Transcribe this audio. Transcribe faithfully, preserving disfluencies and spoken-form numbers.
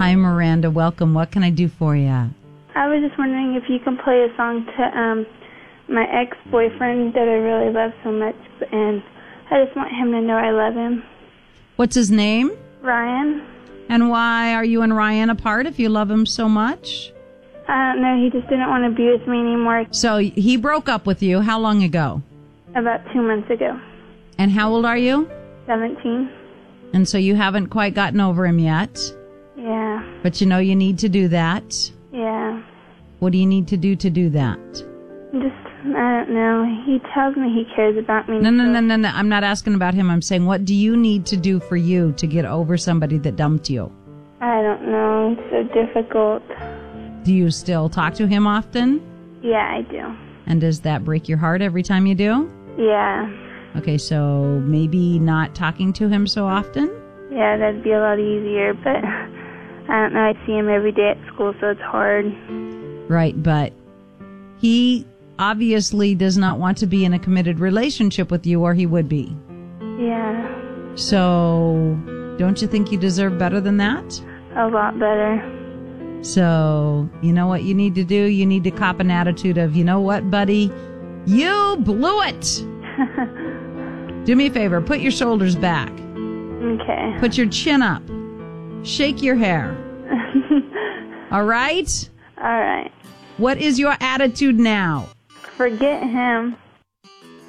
Hi, Miranda. Welcome. What can I do for you? I was just wondering if you can play a song to um my ex-boyfriend that I really love so much, and I just want him to know I love him. What's his name? Ryan. And why are you and Ryan apart if you love him so much? I don't know. He just didn't want to be with me anymore. So he broke up with you how long ago? About two months ago. And how old are you? Seventeen. And so you haven't quite gotten over him yet? Yeah. But you know you need to do that? Yeah. What do you need to do to do that? Just, I don't know. He tells me he cares about me. No, no, no, no, no. I'm not asking about him. I'm saying, what do you need to do for you to get over somebody that dumped you? I don't know. It's so difficult. Do you still talk to him often? Yeah, I do. And does that break your heart every time you do? Yeah. Okay, so maybe not talking to him so often? Yeah, that'd be a lot easier, but I don't know. I see him every day at school, so it's hard. Right, but he obviously does not want to be in a committed relationship with you, or he would be. Yeah. So, don't you think you deserve better than that? A lot better. So, you know what you need to do? You need to cop an attitude of, you know what, buddy? You blew it! Do me a favor, put your shoulders back. Okay. Put your chin up. Shake your hair. All right? All right. What is your attitude now? Forget him.